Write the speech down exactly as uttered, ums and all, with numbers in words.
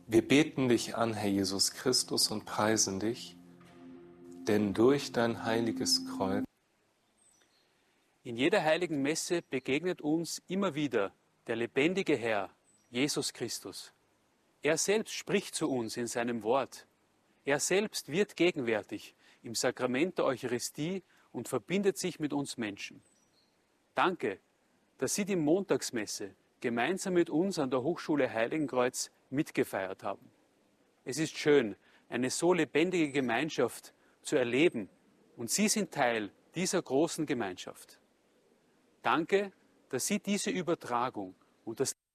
Wir beten dich an, Herr Jesus Christus, und preisen dich, denn durch dein heiliges Kreuz in jeder heiligen Messe begegnet uns immer wieder der lebendige Herr, Jesus Christus. Er selbst spricht zu uns in seinem Wort. Er selbst wird gegenwärtig im Sakrament der Eucharistie und verbindet sich mit uns Menschen. Danke, dass Sie die Montagsmesse gemeinsam mit uns an der Hochschule Heiligenkreuz mitgefeiert haben. Es ist schön, eine so lebendige Gemeinschaft zu erleben, und Sie sind Teil dieser großen Gemeinschaft. Danke, dass Sie diese Übertragung und das